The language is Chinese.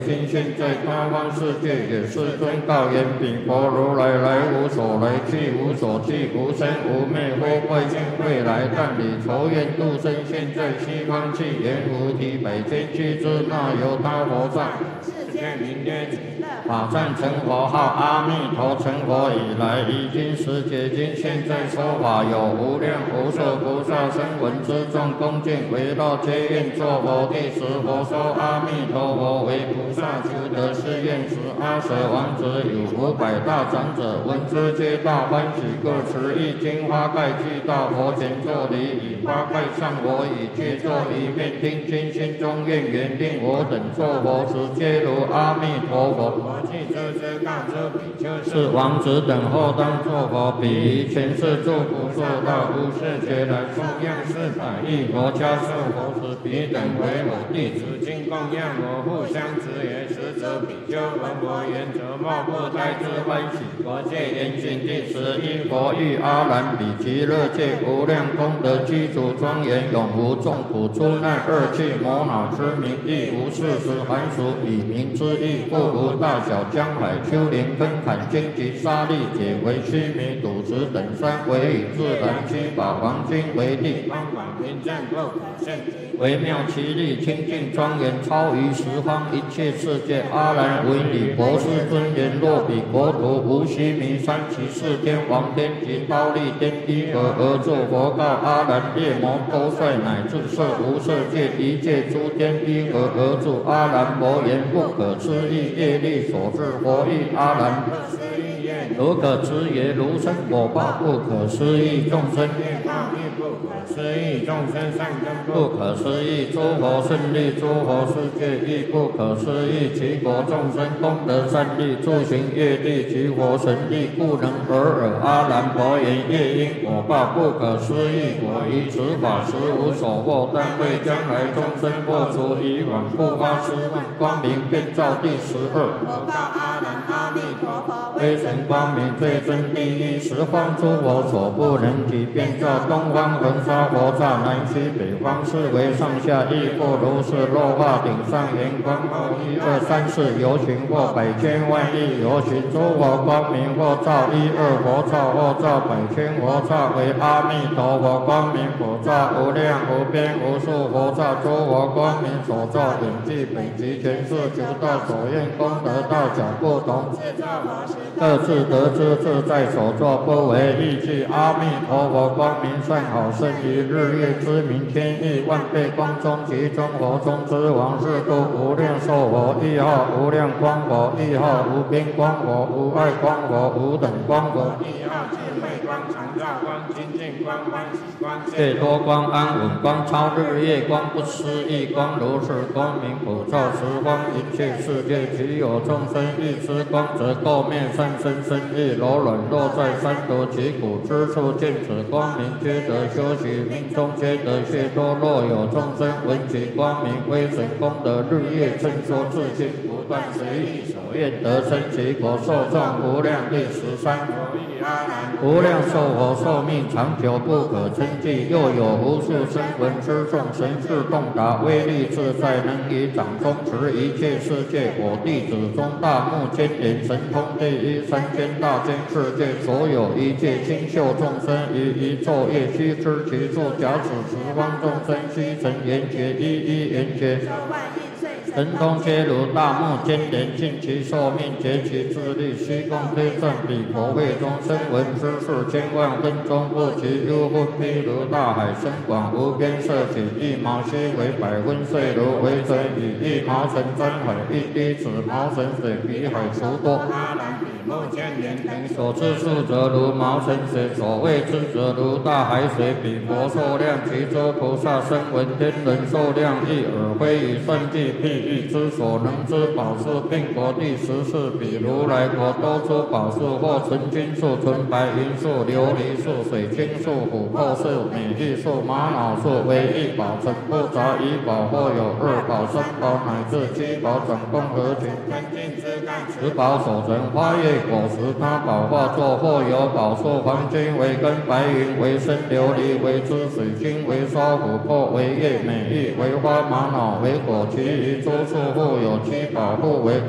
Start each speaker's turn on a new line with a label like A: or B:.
A: 今现在八方世界也是尊告言禀佛如来来无所来去无所去无生无灭或怪现未来但理愁愿度生现在西方去言无体百千俱之那由他佛在世间名曰法善成佛号阿弥陀成佛以来已经时节今现在说法有无量无数菩萨声闻之众恭敬围绕皆愿作佛第十佛说阿弥陀佛为菩萨求得誓愿时阿舍王子有500大长者闻之皆大欢喜各持一金花盖具到佛前作礼以花盖上我以皆作一面听经心中愿缘令我等作佛时皆如阿弥陀佛我既知之告知比丘是王子等后当作佛彼于前世诸不受到无世界来供养400亿佛家受佛时彼等为我弟子今供养我互相持言实则比丘闻我言则莫不胎之欢喜佛戒严谨第11佛欲阿难比极乐界无量功德具足庄严永无众苦出难恶趣魔恼之名亦无40寒暑以名之意故无大小江海丘陵根坎荆棘沙砾解为须弥赌石等山为以自然七宝黄金为地方广平正不可胜微妙其力清净庄严超于十方一切世界阿难为理博士尊严若比国土无须弥山其四天王天及忉利天依何而作佛告阿难夜魔多帅乃至色无色界一切诸天依何而作阿难佛言不可思议业力所致佛意阿难如可知也如生果报不可思议众生业报亦不可思议众生善根不可思议诸佛胜利诸佛世界亦不可思议其国众生功德善利诸行业力及佛神力故能尔阿难佛言业因果报不可思议我于此法实无所获但为将来众生破除以往不发失望光明遍照第12佛告阿难阿弥陀佛威神光明最真第一十方诸佛所不能及遍照东方恒沙佛刹南西北方四维上下亦复如是落化顶上圆光后1、2、3、4游行或百千万亿游行诸佛光明或照1、2佛刹或照百千佛刹为阿弥陀佛光明佛刹无量无边无数佛刹诸佛光明所照远近北极全是求道所愿功德大小不同各自得知自在所作不为异句阿弥陀佛光明善好胜于日月之明天亿万倍光中其中佛中之王是故无量寿佛一号无量光佛一号无边光佛无碍光佛无等光佛一号智慧光常照光清净光欢喜光解脱光安稳光超日月光不思议光如是光明普照十方一切世界其有众生欲知光则垢灭善身身意柔软落在三毒其苦之处见此光明皆得修习命中皆得解脱若有众生闻其光明威神功德日夜称说自信不断随意所愿得生其果受众无量第13佛意阿难无量寿佛寿命长久不可称计又有无数声闻之众神智洞达威力自在能以掌中持一切世界我弟子中大目犍连神通第一三千大千世界所有一切清秀众生于一昼夜须知其处假使十方众生须成圆觉一一圆觉神通皆如大目犍连尽其寿命竭其智力虚空推算比佛会中声闻之数千万分钟不及幽分譬如大海深广无边色起一毛须为百分岁如为水以一毛尘沾海一滴子毛尘水比海除多阿难比目犍连等所知数则如毛尘水所谓之则如大海水比佛寿量其诸菩萨声闻天人寿量亦尔非以算计譬喻之所能知宝树并国第14比如来国多出宝树或纯金树纯白银树琉璃树水晶树琥珀树美玉树玛瑙树为一宝成不杂一宝或有2宝3宝乃至7宝转共合群分尽之干10宝所成花叶果实他宝化作或有宝树黄金为根白云为身琉璃为枝水晶为沙琥珀为叶美玉为花玛瑙为果其余诸说错或有其保护为